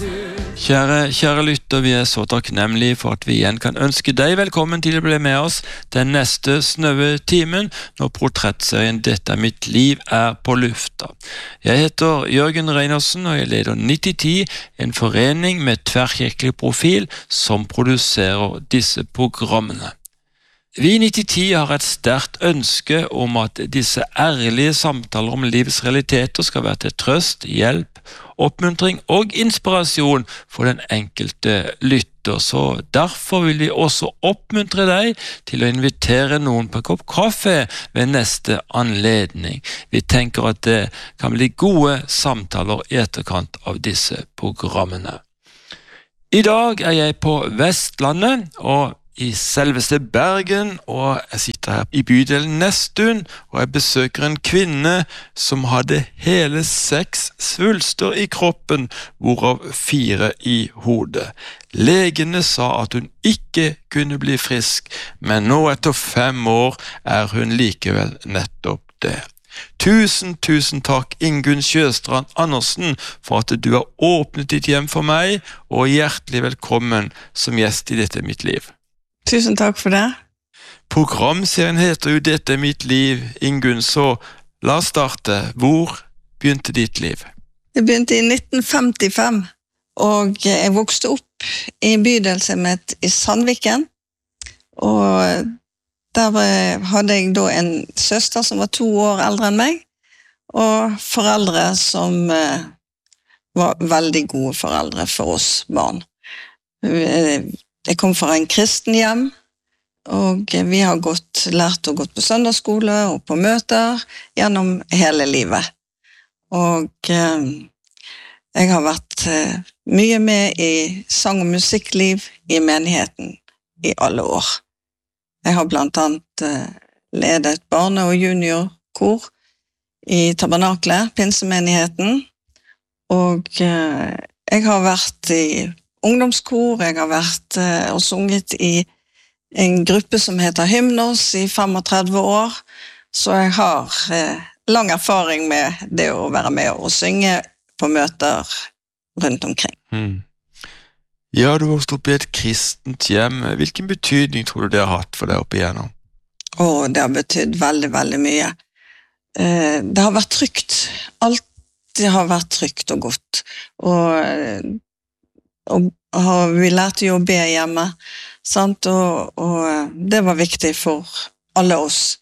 Kjære lytter, vi så takknemlige for at vi igjen kan ønske deg velkommen til å bli med oss den neste snøve timen når portrettserien Dette mitt liv på lufta. Jeg heter Jørgen Reinersen og jeg leder 9010, en forening med tverrkirkelig profil som produserer disse programmene. Vi i 9010 har et sterkt ønske om at disse ærlige samtaler om livets realiteter skal være til trøst, hjelp, oppmuntring og inspirasjon for den enkelte lytter. Så derfor vil vi også oppmuntre deg til å invitere noen på en kopp kaffe ved neste anledning. Vi tenker at det kan bli gode samtaler i etterkant av disse programmene. I dag jeg på Vestlandet og i selveste Bergen, og jeg sitter her i bydelen Nesttun, og jeg besøker en kvinne som hadde hele 6 svulster i kroppen, hvorav 4 i hodet. Legene sa at hun ikke kunne bli frisk, men nå etter 5 år hun likevel nettopp det. Tusen takk Ingunn Sjøstrand Andersen for at du har åpnet ditt hjem for meg, og hjertelig velkommen som gjest i Dette mitt liv. Tusen takk for det. Programserien heter jo Dette mitt liv, Ingunn, så la oss starte. Hvor begynte ditt liv? Det begynte i 1955, og jeg vokste opp i bydelshjemmet i Sandviken, og der hadde jeg da en søster som var 2 år eldre enn meg, og foreldre som var veldig gode foreldre for oss barn. Jeg kom fra en kristen hjem, og vi har lært å gå på søndagsskole og på møter gjennom hele livet. Og jeg har vært mye med i sang- og musikkliv i menigheten i alle år. Jeg har blant annet ledet barne- og juniorkor i Tabernaklet, pinsemenigheten, og jeg har vært i ungdomskor, jeg har vært og sunget i en gruppe som heter Hymnos i 35 år, så jeg har lang erfaring med det å være med og synge på møter rundt omkring. Ja, du vokste opp i et kristent hjem. Hvilken betydning tror du det har hatt for deg opp igjennom? Det har betydd veldig, veldig mye. Det har vært trygt. Alt det har vært trygt og godt. Og vi lærte jo å be hjemme, sant? Og det var viktig for alle oss.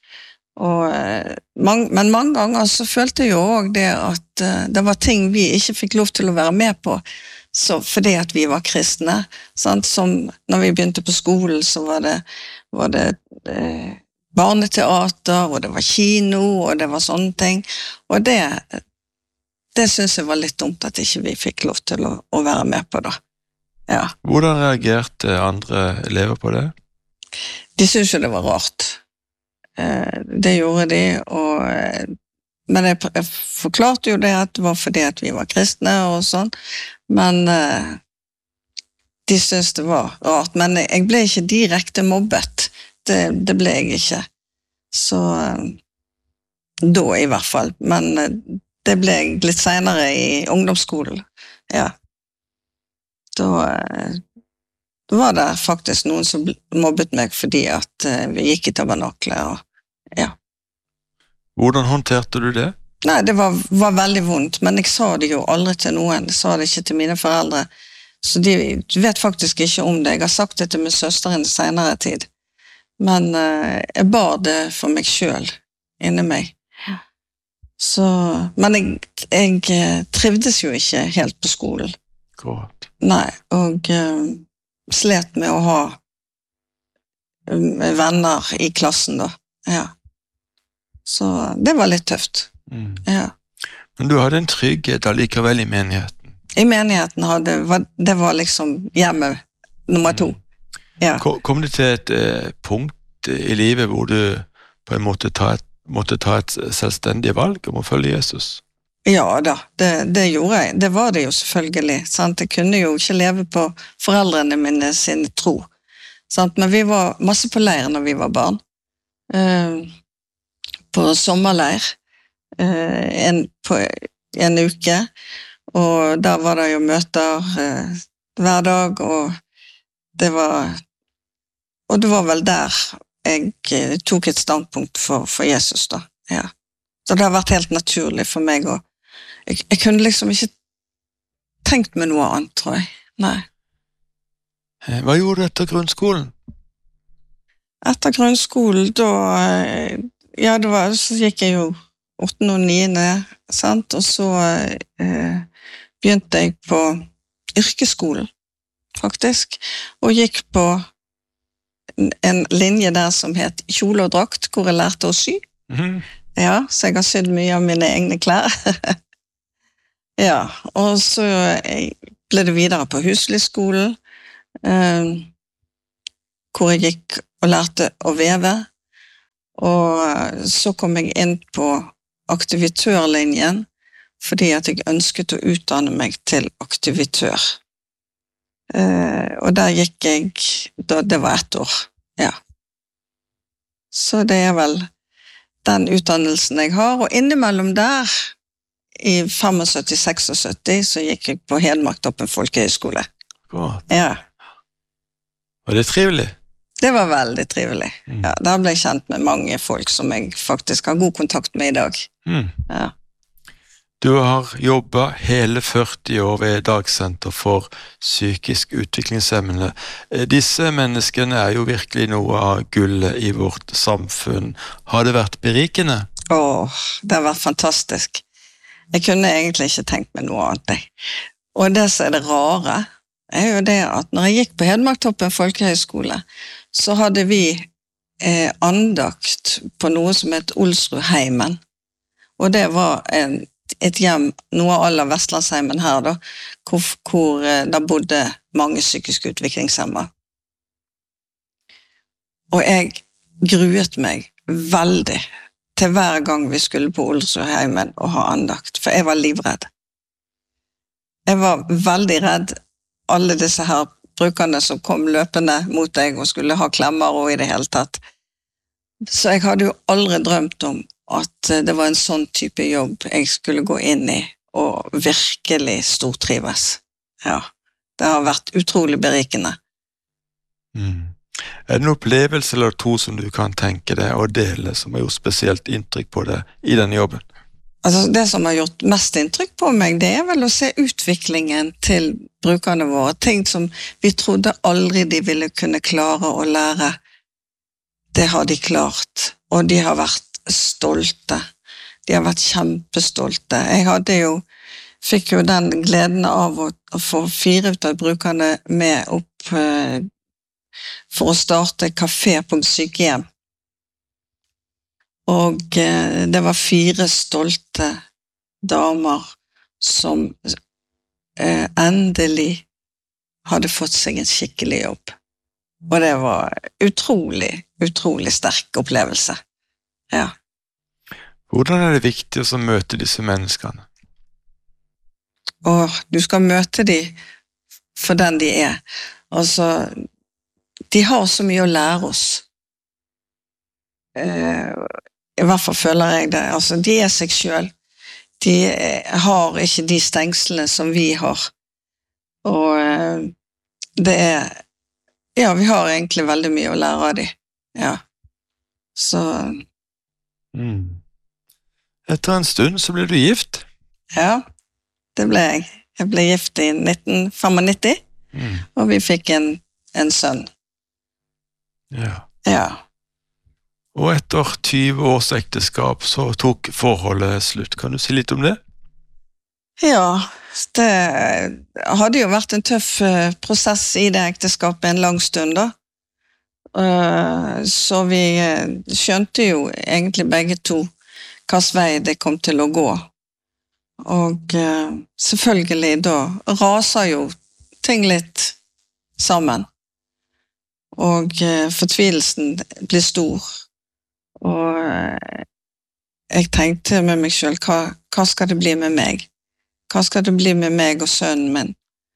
Men mange ganger så følte jeg jo også det at det var ting vi ikke fikk lov til å være med på, så fordi at vi var kristne, sant? Som når vi begynte på skolen så var det barneteater, og det var kino, og det var sånne ting, og det synes jeg var litt dumt at ikke vi fikk lov til å være med på da. Ja. Hvordan reagerte andre elever på det? De syntes jo det var rart. Det gjorde de, men jeg forklarte jo det at det var fordi at vi var kristne og sånn, men de syntes det var rart. Men jeg ble ikke direkte mobbet. Det ble jeg ikke. Så da i hvert fall. Men det ble jeg litt senere i ungdomsskolen. Ja. Da var det faktisk noen som mobbet meg fordi at vi gikk i Tabernaklet, og ja. Hvordan håndterte du det? Nei, det var veldig vondt, men jeg sa det jo aldri til noen. Jeg sa det ikke til mine foreldre, så de vet faktisk ikke om det. Jeg har sagt det til min søster i senere tid, men jeg bar det for meg selv, inni meg. Så, men jeg trivdes jo ikke helt på skolen. Godt. Nei, og slet med å ha venner i klassen da, ja. Så det var litt tøft, ja. Men du hadde en trygghet allikevel i menigheten? I menigheten det var liksom hjemme nummer 2, ja. Kom det til et punkt i livet hvor du på en måte måtte ta et selvstendig valg om å følge Jesus? Ja da, det gjorde jeg. Det var det jo selvfølgelig, sant? Jeg kunne jo ikke leve på foreldrene mine sin tro, sant? Men vi var masse på leir når vi var barn. På sommerleir, på en uke, og der var det jo møter hver dag, det var, og det var vel der jeg tok et standpunkt for Jesus da, ja. Så det har vært helt naturlig for meg, og jeg kunne liksom ikke tenkt meg noe annet, tror jeg. Nei. Hva gjorde du etter grunnskolen? Etter grunnskolen, da, ja, så gikk jeg jo 8. og 9., sant? Og så begynte jeg på yrkesskolen, faktisk, og gikk på en linje der som het kjole og drakt, hvor jeg lærte å sy. Ja, så jeg har sydd mye av mine egne klær. Ja, og så ble det videre på huslyskolen, hvor jeg gikk og lærte å veve, og så kom jeg inn på aktivitørlinjen, fordi at jeg ønsket å utdanne meg til aktivitør. Og der gikk jeg, da det var 1 år, ja. Så det er vel den utdannelsen jeg har, og innimellom der, i 75-76, så gikk jeg på Hedmarktoppen folkehøyskole. Godt. Ja. Var det trivelig? Det var veldig trivelig. Ja, der ble jeg kjent med mange folk som jeg faktisk har god kontakt med i dag. Ja. Du har jobbet hele 40 år ved Dagsenter for psykisk utviklingshemmede. Disse menneskene er jo virkelig noe av gullet i vårt samfunn. Har det vært berikende? Det har vært fantastisk. Jeg kunne egentlig ikke tenkt meg noe annet. Og det som er det rare, er jo det at når jeg gikk på Hedmarktoppen folkehøyskole, så hadde vi andakt på noe som het Olsrudheimen. Og det var et hjem, noe av Vestlandsheimen her da, hvor der bodde mange psykisk utviklingshemmede. Og jeg gruet meg veldig til hver gang vi skulle på Olsrudheimen og ha andakt, for jeg var livredd. Jeg var veldig redd alle disse her brukerne som kom løpende mot deg og skulle ha klemmer og i det hele tatt. Så jeg hadde jo aldri drømt om at det var en sånn type jobb jeg skulle gå inn i og virkelig stortrives. Ja, det har vært utrolig berikende. Er det en opplevelse eller 2 som du kan tenke deg og dele som har gjort spesielt inntrykk på deg i denne jobben? Altså, det som har gjort mest inntrykk på meg, det er vel å se utviklingen til brukerne våre. Ting som vi trodde aldri de ville kunne klare å lære. Det har de klart, og de har vært stolte. De har vært kjempestolte. Jeg fikk jo den gleden av å få 4 av brukerne med opp for å starte kafé på sykehjem. Og det var 4 stolte damer som endelig hadde fått seg en skikkelig jobb. Og det var utrolig, utrolig sterk opplevelse. Ja. Hvordan er det viktig å møte disse menneskene? Og du skal møte dem for den de er. Altså, de har så mye å lære oss. I hvert fall føler jeg det. Altså, de er seg selv. De har ikke de stengslene som vi har. Og det er... Ja, vi har egentlig veldig mye å lære av dem. Ja. Så... Etter en stund så ble du gift? Ja, det ble jeg. Jeg ble gift i 1995, og vi fikk en sønn. Ja. Ja. Og etter 20 års ekteskap så tok forholdet slutt. Kan du si litt om det? Ja, det hadde jo vært en tøff prosess i det ekteskapet en lang stund da. Så vi skjønte jo egentlig begge to hvilken vei det kom til å gå. Og selvfølgelig da raser jo ting litt sammen. Og fortvilelsen blir stor. Og jeg tenkte med meg selv, hva skal det bli med meg? Hva skal det bli med meg og sønnen min?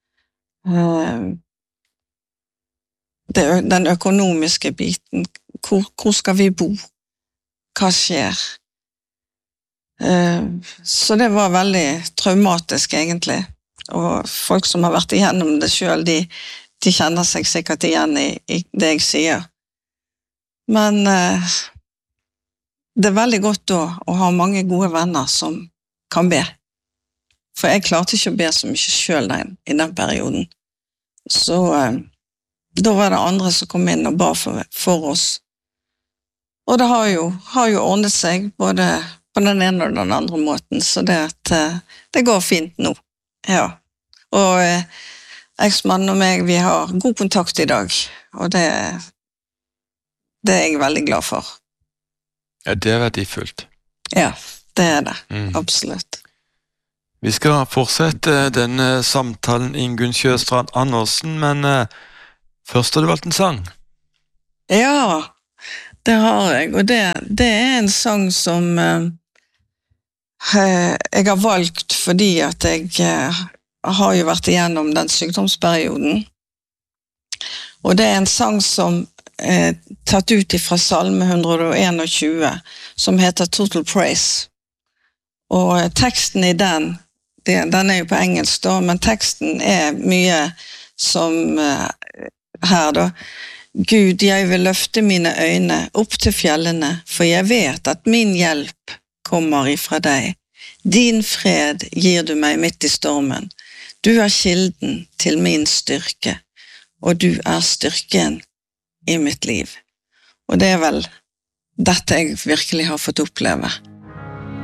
Den økonomiske biten, hvor skal vi bo? Hva skjer? Så det var veldig traumatisk egentlig. Og folk som har vært igjennom det selv, de kjenner seg sikkert igjen i det jeg sier. Men det er veldig godt da å ha mange gode venner som kan be. For jeg klarte ikke å be så mye selv i den perioden. Så da var det andre som kom inn og ba for oss. Og det har jo ordnet seg, både på den ene og den andre måten, så det går fint nå. Ja. Og eksmannen og meg, vi har god kontakt i dag, og det er jeg veldig glad for. Ja, det er verdifullt. Ja, det er det, absolutt. Vi skal fortsette denne samtalen, Ingunn Sjøstrand Andersen, men først har du valgt en sang. Ja, det har jeg, og det er en sang som jeg har valgt fordi at jeg har jo vært igjennom den sykdomsperioden. Og det er en sang som tatt ut fra Salme 121, som heter Total Praise. Og teksten i den er jo på engelsk da, men teksten er mye som her da. Gud, jeg vil løfte mine øyne opp til fjellene, for jeg vet at min hjelp kommer ifra deg. Din fred gir du meg midt i stormen. Du er kilden til min styrke, og du er styrken i mitt liv. Og det er vel dette jeg virkelig har fått oppleve.